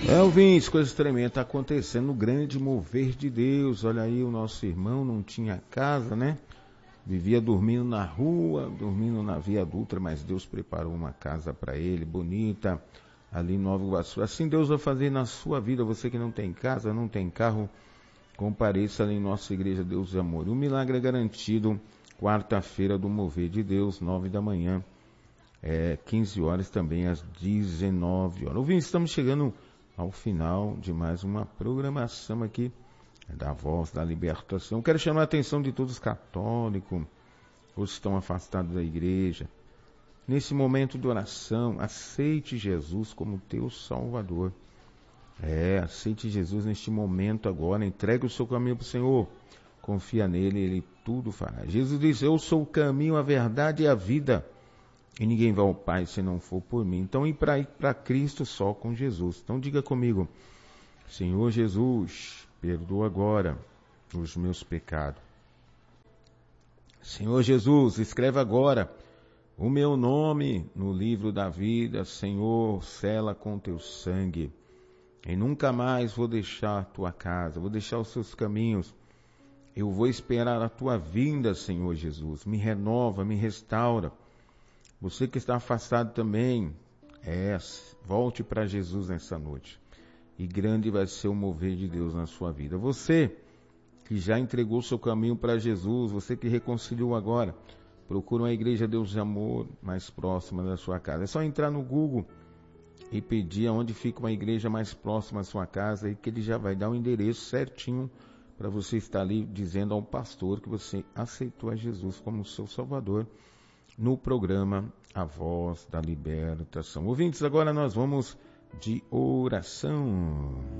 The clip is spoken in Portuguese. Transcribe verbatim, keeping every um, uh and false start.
É, ouvintes, coisas tremendas tá acontecendo, no grande mover de Deus. Olha aí, o nosso irmão não tinha casa, né? Vivia dormindo na rua, dormindo na Via Dutra, mas Deus preparou uma casa para ele, bonita, ali em Nova Iguaçu. Assim Deus vai fazer na sua vida. Você que não tem casa, não tem carro, compareça ali em nossa igreja Deus e Amor. O milagre é garantido, quarta-feira do mover de Deus, nove da manhã, é, quinze horas também, às dezenove horas. Ouvintes, estamos chegando ao final de mais uma programação aqui da Voz da Libertação. Quero chamar a atenção de todos os católicos, os que estão afastados da igreja. Nesse momento de oração, aceite Jesus como teu Salvador. É, aceite Jesus neste momento agora, entregue o seu caminho para o Senhor. Confia nele, ele tudo fará. Jesus disse, eu sou o caminho, a verdade e a vida. E ninguém vai ao Pai se não for por mim. Então, ir para Cristo só com Jesus. Então, diga comigo, Senhor Jesus, perdoa agora os meus pecados. Senhor Jesus, escreve agora o meu nome no livro da vida. Senhor, sela com teu sangue. E nunca mais vou deixar a tua casa, vou deixar os seus caminhos. Eu vou esperar a tua vinda, Senhor Jesus. Me renova, me restaura. Você que está afastado também, é, volte para Jesus nessa noite. E grande vai ser o mover de Deus na sua vida. Você que já entregou seu caminho para Jesus, você que reconciliou agora, procura uma igreja Deus de Amor mais próxima da sua casa. É só entrar no Google e pedir aonde fica uma igreja mais próxima à sua casa e que ele já vai dar o endereço certinho para você estar ali dizendo ao pastor que você aceitou a Jesus como seu Salvador no programa A Voz da Libertação. Ouvintes, agora nós vamos de oração.